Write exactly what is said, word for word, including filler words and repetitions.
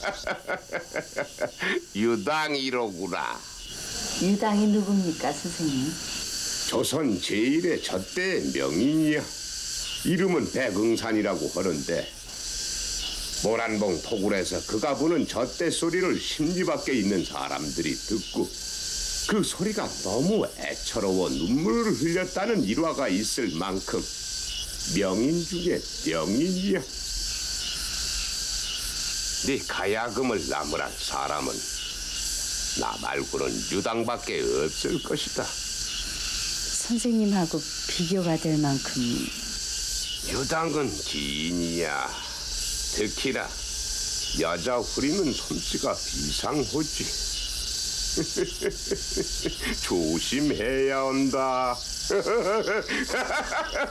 유당이로구나. 유당이 누굽니까, 스승님? 조선 제일의 젖대의 명인이야. 이름은 백응산이라고 하는데 모란봉 토굴에서 그가 부는 젖대 소리를 심리 밖에 있는 사람들이 듣고 그 소리가 너무 애처로워 눈물을 흘렸다는 일화가 있을 만큼 명인 중에 명인이야. 네 가야금을 나무란 사람은 나 말고는 유당밖에 없을 것이다. 선생님하고 비교가 될 만큼. 유당은 기인이야. 특히나 여자 후리는 솜씨가 비상하지. 조심해야 한다.